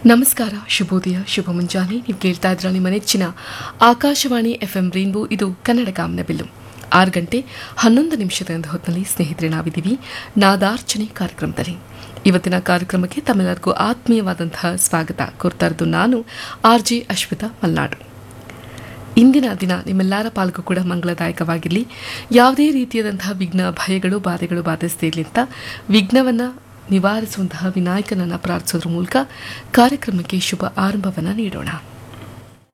ನಮಸ್ಕಾರ, ಶುಭೋದಯ, ಶುಭ ಮುಂಜಾನೆ. ನೀವು ಕೇಳ್ತಾ ಇದ್ರ ನಿಮ್ಮ ನೆಚ್ಚಿನ ಆಕಾಶವಾಣಿ FM ರೈನ್ಬೋ. ಇದು ಕನ್ನಡ ಕಾಮನಬಿಲ್ಲು. 6 ಗಂಟೆ 11 ನಿಮಿಷದ ಹೊತ್ತಿನಲ್ಲಿ ಸ್ನೇಹಿತರೆ ನಾವಿದ್ದೀವಿ ನಾದಾರ್ಚನೆ ಕಾರ್ಯಕ್ರಮದಲ್ಲಿ. ಇವತ್ತಿನ ಕಾರ್ಯಕ್ರಮಕ್ಕೆ ತಮ್ಮೆಲ್ಲರಿಗೂ ಆತ್ಮೀಯವಾದಂತಹ ಸ್ವಾಗತ ಕೋರ್ತಾ ಇರೋದು ನಾನು RJ ಅಶ್ವಿತಾ ಮಲ್ನಾಡು. ಇಂದಿನ ದಿನ ನಿಮ್ಮೆಲ್ಲರ ಪಾಲ್ಗೂ ಕೂಡ ಮಂಗಳದಾಯಕವಾಗಿರಲಿ. ಯಾವುದೇ ರೀತಿಯಾದಂತಹ ವಿಘ್ನ, ಭಯಗಳು, ಬಾಧೆಗಳು ಬಾಧಿಸದೇ ಇರಲಿ ಅಂತ ವಿಘ್ನವನ್ನು ನಿವಾರಿಸುವಂತಹ ವಿನಾಯಕನನ್ನು ಪ್ರಾರ್ಥಿಸೋದ್ರ ಮೂಲಕ ಕಾರ್ಯಕ್ರಮಕ್ಕೆ ಶುಭ ಆರಂಭವನ್ನು ನೀಡೋಣ.